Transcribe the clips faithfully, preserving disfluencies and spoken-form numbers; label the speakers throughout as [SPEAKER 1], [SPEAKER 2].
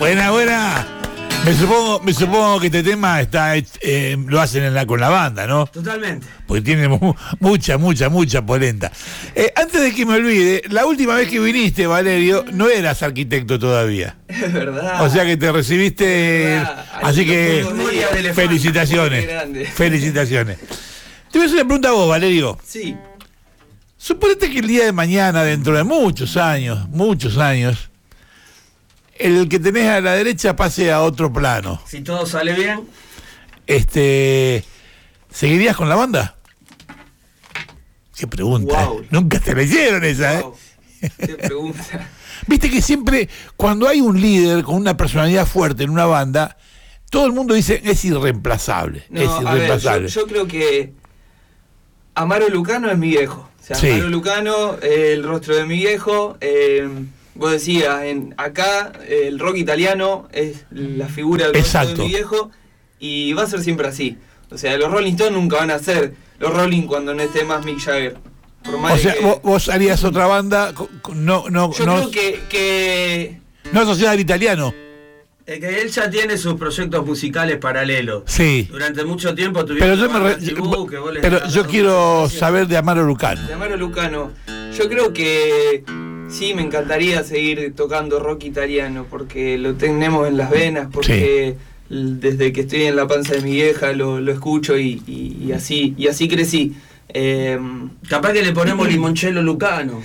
[SPEAKER 1] Buena, buena. Me supongo, me supongo que este tema está eh, lo hacen en la, con la banda, ¿no?
[SPEAKER 2] Totalmente.
[SPEAKER 1] Porque tiene mu- mucha, mucha, mucha polenta. Eh, antes de que me olvide, la última vez que viniste, Valerio, no eras arquitecto todavía.
[SPEAKER 3] Es verdad.
[SPEAKER 1] O sea que te recibiste,
[SPEAKER 3] Es verdad.
[SPEAKER 1] así que
[SPEAKER 3] Memoria de elefante.
[SPEAKER 1] felicitaciones.
[SPEAKER 3] Muy grande.
[SPEAKER 1] Felicitaciones. Te voy a hacer una pregunta a vos, Valerio.
[SPEAKER 3] Sí.
[SPEAKER 1] Suponete que el día de mañana, dentro de muchos años, muchos años, el que tenés a la derecha pase a otro plano.
[SPEAKER 2] Si todo sale bien.
[SPEAKER 1] Este, ¿seguirías con la banda? Qué pregunta.
[SPEAKER 3] Wow.
[SPEAKER 1] ¿eh? Nunca te leyeron esa,
[SPEAKER 3] Wow.
[SPEAKER 1] ¿eh?
[SPEAKER 3] Qué pregunta.
[SPEAKER 1] Viste que siempre, cuando hay un líder con una personalidad fuerte en una banda, todo el mundo dice es irreemplazable.
[SPEAKER 3] No,
[SPEAKER 1] es
[SPEAKER 3] a ver,
[SPEAKER 1] irreemplazable.
[SPEAKER 3] yo, yo creo que Amaro Lucano es mi viejo. O sea,
[SPEAKER 1] Sí.
[SPEAKER 3] Amaro Lucano, eh, el rostro de mi viejo. Eh, vos decías, en, acá eh, el rock italiano es la figura del rostro
[SPEAKER 1] Exacto.
[SPEAKER 3] de mi viejo y va a ser siempre así. O sea, los Rolling Stones nunca van a ser los Rolling cuando no esté más Mick Jagger. Por más
[SPEAKER 1] O
[SPEAKER 3] de
[SPEAKER 1] sea,
[SPEAKER 3] que-
[SPEAKER 1] vos, vos harías otra banda, co- co- no, no,
[SPEAKER 3] yo
[SPEAKER 1] no,
[SPEAKER 3] creo que, que
[SPEAKER 1] no asociada al italiano.
[SPEAKER 2] Es que él ya tiene sus proyectos musicales paralelos.
[SPEAKER 1] Sí.
[SPEAKER 2] Durante mucho tiempo tuvieron
[SPEAKER 1] Pero yo,
[SPEAKER 2] la
[SPEAKER 1] me
[SPEAKER 2] banda
[SPEAKER 1] re-
[SPEAKER 2] Chibú, que vos le
[SPEAKER 1] pero
[SPEAKER 2] estás
[SPEAKER 1] yo
[SPEAKER 2] dando
[SPEAKER 1] quiero
[SPEAKER 2] mucha
[SPEAKER 1] saber de Amaro Lucano.
[SPEAKER 3] de Amaro Lucano, yo creo que sí, me encantaría seguir tocando rock italiano porque lo tenemos en las venas, porque l- desde que estoy en la panza de mi vieja lo, lo escucho y, y- y así y así crecí. Eh,
[SPEAKER 2] Capaz que le ponemos limoncello Lucano.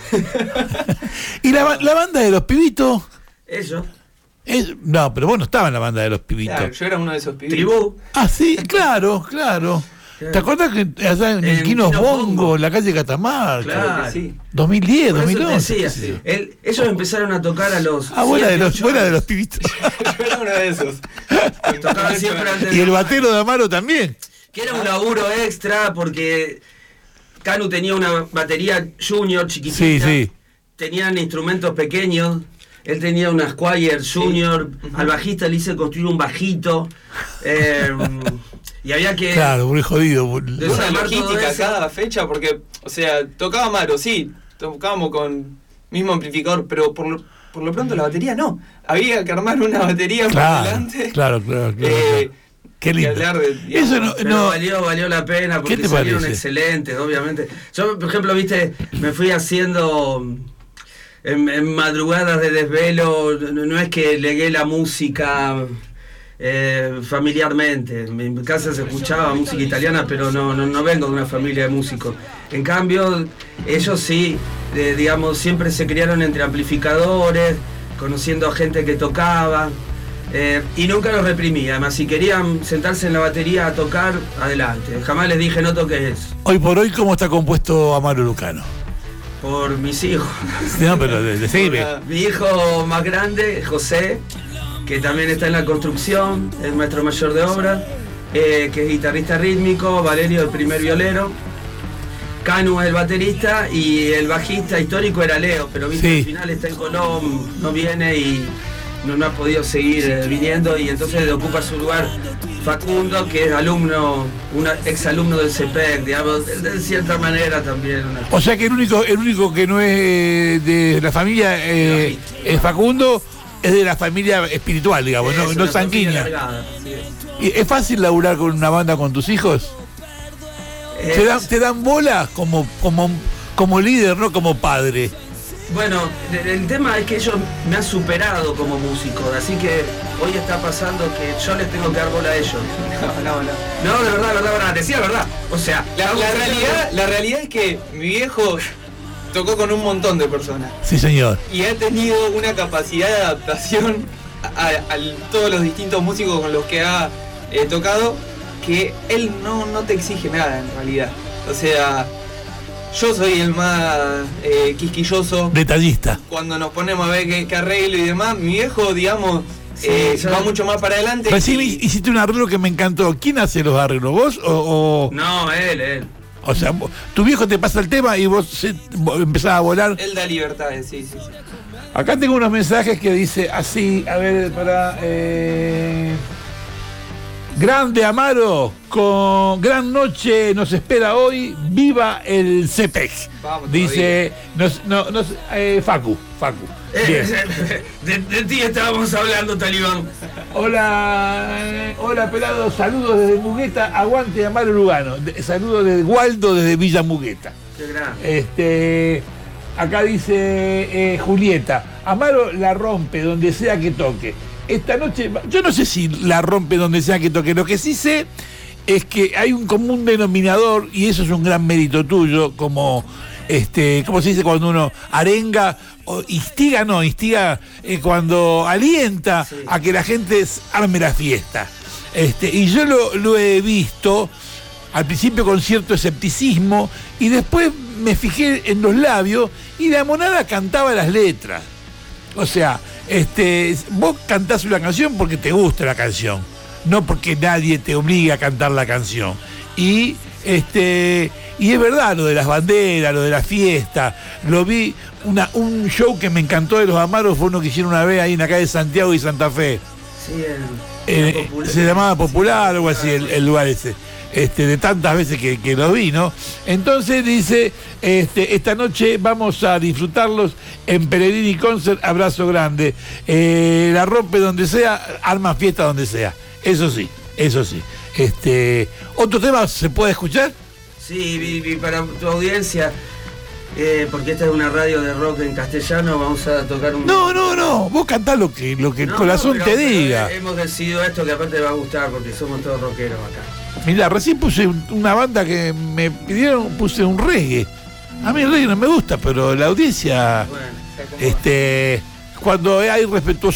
[SPEAKER 1] ¿Y la, ba- la banda de los pibitos?
[SPEAKER 2] Eso.
[SPEAKER 1] Es- no, pero vos no estabas en la banda de los pibitos.
[SPEAKER 3] claro, yo era uno de esos pibes.
[SPEAKER 2] Tribú.
[SPEAKER 1] Ah, sí, claro, claro. ¿Te acuerdas que allá en el
[SPEAKER 2] En
[SPEAKER 1] Quinos
[SPEAKER 2] Quinos
[SPEAKER 1] Bongo,
[SPEAKER 2] Bongo,
[SPEAKER 1] en la calle Catamarca?
[SPEAKER 2] Claro.
[SPEAKER 3] que sí.
[SPEAKER 1] dos mil diez,
[SPEAKER 2] Por eso te
[SPEAKER 1] dos mil once.
[SPEAKER 2] decía,
[SPEAKER 1] qué sé yo.
[SPEAKER 2] él- ellos empezaron a tocar a los.
[SPEAKER 1] Ah, buena de
[SPEAKER 2] siete,
[SPEAKER 1] los,
[SPEAKER 2] ocho
[SPEAKER 1] buena de
[SPEAKER 2] años.
[SPEAKER 1] los pibitos.
[SPEAKER 3] Yo era uno de esos.
[SPEAKER 2] Tocaban siempre antes
[SPEAKER 1] Y
[SPEAKER 2] de-
[SPEAKER 1] el batero de Amaro también.
[SPEAKER 2] Que era un laburo extra porque Canu tenía una batería junior chiquitita.
[SPEAKER 1] Sí, sí.
[SPEAKER 2] Tenían instrumentos pequeños. Él tenía una Squire Junior.
[SPEAKER 3] Ujú.
[SPEAKER 2] Al bajista le hice construir un bajito. eh, y había que.
[SPEAKER 1] Claro, muy jodido.
[SPEAKER 3] De una
[SPEAKER 2] Desarmar todo
[SPEAKER 3] logística
[SPEAKER 2] eso.
[SPEAKER 3] cada fecha, porque, o sea, tocaba Amaro, sí, tocábamos con mismo amplificador, pero por lo, por lo pronto la batería no. Había que armar una batería por
[SPEAKER 1] Claro,
[SPEAKER 3] delante.
[SPEAKER 1] claro, claro, claro,
[SPEAKER 3] Eh,
[SPEAKER 1] claro. Qué
[SPEAKER 3] y
[SPEAKER 1] lindo.
[SPEAKER 3] hablar de, digamos,
[SPEAKER 1] Eso no,
[SPEAKER 2] Pero
[SPEAKER 1] no-
[SPEAKER 2] valió, valió la pena porque
[SPEAKER 1] ¿Qué te
[SPEAKER 2] salieron
[SPEAKER 1] parece?
[SPEAKER 2] excelentes, obviamente. Yo, por ejemplo, viste, me fui haciendo en, en madrugadas de desvelo, no, no es que legué la música eh, familiarmente. En mi casa se escuchaba música italiana, pero no, no, no vengo de una familia de músicos. En cambio, ellos sí, eh, digamos, siempre se criaron entre amplificadores, conociendo a gente que tocaba. Eh, y nunca los reprimí, además si querían sentarse en la batería a tocar, adelante. Jamás les dije no toques eso,
[SPEAKER 1] hoy por hoy, ¿cómo está compuesto Amaro Lucano?
[SPEAKER 2] por mis hijos.
[SPEAKER 1] No, pero de, de seguime.
[SPEAKER 3] Hola.
[SPEAKER 2] Mi hijo más grande, José, que también está en la construcción, es maestro mayor de obra, eh, que es guitarrista rítmico, Valerio el primer violero, Canu es el baterista y el bajista histórico era Leo, pero viste,
[SPEAKER 1] Sí.
[SPEAKER 2] al final está en Colón, no viene y no, no ha podido seguir eh, viniendo y entonces le ocupa su lugar Facundo, que es alumno, un ex alumno del C E P E C, digamos, de, de cierta manera también. Una,
[SPEAKER 1] O sea que el único, el único que no es de la familia eh, es Facundo, es de la familia espiritual, digamos, no,
[SPEAKER 2] es
[SPEAKER 1] no
[SPEAKER 2] una familia
[SPEAKER 1] sanguínea.
[SPEAKER 2] alargada.
[SPEAKER 1] ¿Y ¿Es fácil laburar con una banda con tus hijos? ¿Te dan,
[SPEAKER 2] Es-
[SPEAKER 1] te dan bola como, como, como líder, no como padre?
[SPEAKER 2] Bueno, el, el tema es que ellos me han superado como músico, así que hoy está pasando que yo les tengo que dar bola a ellos.
[SPEAKER 3] No, no, no.
[SPEAKER 2] No, de verdad, de verdad, de verdad, decía verdad. O sea,
[SPEAKER 3] La,
[SPEAKER 2] hago
[SPEAKER 3] la
[SPEAKER 2] un-
[SPEAKER 3] realidad, la realidad es que mi viejo tocó con un montón de personas
[SPEAKER 1] Sí, señor.
[SPEAKER 3] y ha tenido una capacidad de adaptación a, a- a todos los distintos músicos con los que ha eh, tocado, que él no, no te exige nada en realidad. O sea, yo soy el más eh, quisquilloso.
[SPEAKER 1] Detallista.
[SPEAKER 3] Cuando nos ponemos a ver qué, qué arreglo y demás, mi viejo, digamos,
[SPEAKER 2] Sí,
[SPEAKER 3] eh,
[SPEAKER 2] yo-
[SPEAKER 3] va mucho más para adelante.
[SPEAKER 1] Recién
[SPEAKER 3] y-
[SPEAKER 1] hiciste un arreglo que me encantó. ¿Quién hace los arreglos? ¿Vos o...? o
[SPEAKER 2] No, él, él.
[SPEAKER 1] O sea, vos- tu viejo te pasa el tema y vos se- vos empezás a volar.
[SPEAKER 3] Él da libertades, sí, sí, sí.
[SPEAKER 1] Acá tengo unos mensajes que dice así, a ver, para... Eh... Grande Amaro, con gran noche nos espera hoy, viva el C P E C.
[SPEAKER 3] Vamos,
[SPEAKER 1] dice nos, no, nos, eh, Facu, Facu. Bien.
[SPEAKER 2] De, de ti estábamos hablando, Talibán.
[SPEAKER 1] Hola, eh, hola pelado, saludos desde Mugueta, aguante Amaro Lugano. De, saludos desde Waldo desde Villa Mugueta.
[SPEAKER 2] Qué grande.
[SPEAKER 1] Este, acá dice eh, Julieta, Amaro la rompe donde sea que toque. Esta noche, yo no sé si la rompe donde sea que toque, lo que sí sé es que hay un común denominador y eso es un gran mérito tuyo, como, este, ¿cómo se dice cuando uno arenga, o instiga, no, instiga eh, cuando alienta sí. a que la gente arme la fiesta? Este, y yo lo, lo he visto al principio con cierto escepticismo y después me fijé en los labios y la monada cantaba las letras. O sea, este, vos cantás una canción porque te gusta la canción, no porque nadie te obliga a cantar la canción. Y este, y es verdad lo de las banderas, lo de la fiesta. Lo vi, una, un show que me encantó de los Amaros fue uno que hicieron una vez ahí en la calle Santiago y Santa Fe.
[SPEAKER 2] Sí, el,
[SPEAKER 1] eh, el se llamaba Popular o algo así el, el lugar ese. Este, de tantas veces que, que lo vi, ¿no? Entonces dice, este, esta noche vamos a disfrutarlos en Pellegrini Concert, abrazo grande. Eh, la rompe donde sea, arma fiesta donde sea. Eso sí, eso sí. Este, ¿otro tema se puede escuchar?
[SPEAKER 2] Sí, y, y para tu audiencia, eh, porque esta es una radio de rock en castellano, vamos a tocar un...
[SPEAKER 1] No, no, no, vos cantás lo que, lo que el
[SPEAKER 2] no,
[SPEAKER 1] corazón
[SPEAKER 2] no,
[SPEAKER 1] te
[SPEAKER 2] pero,
[SPEAKER 1] diga.
[SPEAKER 2] Pero hemos decidido esto que aparte va a gustar porque somos todos rockeros acá.
[SPEAKER 1] Mirá, recién puse una banda que me pidieron, puse un reggae. A mí el reggae no me gusta, pero la audiencia, bueno, este, cuando hay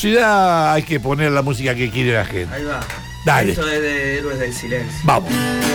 [SPEAKER 1] respetuosidad hay que poner la música que quiere la gente.
[SPEAKER 2] Ahí va.
[SPEAKER 1] Dale.
[SPEAKER 2] Esto es de Héroes del Silencio.
[SPEAKER 1] Vamos.